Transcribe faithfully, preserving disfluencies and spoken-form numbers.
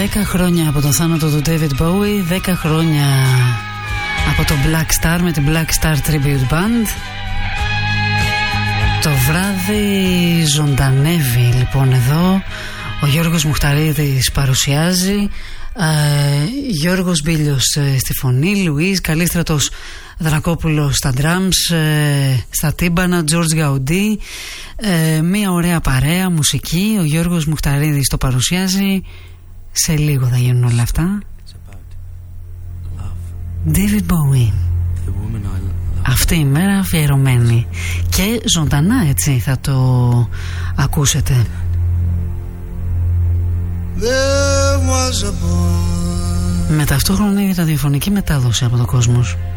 δέκα χρόνια από τον θάνατο του David Bowie, δέκα χρόνια από το Black Star με την Black Star Tribute Band. Το βράδυ ζωντανεύει λοιπόν εδώ. Ο Γιώργος Μουχταρίδης παρουσιάζει, ε, Γιώργος Μπίλιος ε, στη φωνή, Λουίς Καλίστρατος Δρακόπουλος στα drums, ε, στα τύμπανα, George Gaudi, ε, μια ωραία παρέα μουσική. Ο Γιώργος Μουχταρίδης το παρουσιάζει. Σε λίγο θα γίνουν όλα αυτά. David Bowie, αυτή η μέρα αφιερωμένη και ζωντανά, έτσι θα το ακούσετε. Με ταυτόχρονη ραδιοφωνική μετάδοση από το Κόσμος.